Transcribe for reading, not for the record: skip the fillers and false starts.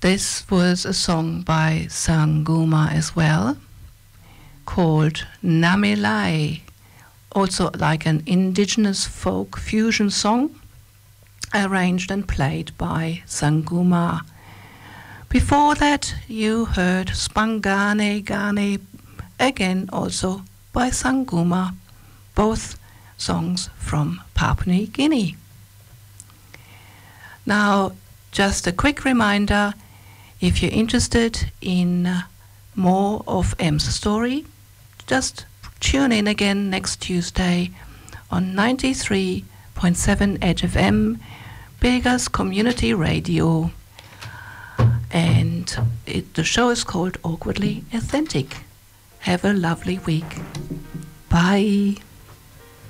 This was a song by Sangoma as well, called Namelai, also like an indigenous folk fusion song, arranged and played by Sangoma. Before that, you heard Spangane Gane, again also by Sangoma, both songs from Papua New Guinea. Now, just a quick reminder, if you're interested in more of M's story, just tune in again next Tuesday on 93.7 Edge FM, Begas Community Radio. And the show is called Awkwardly Authentic. Have a lovely week. Bye.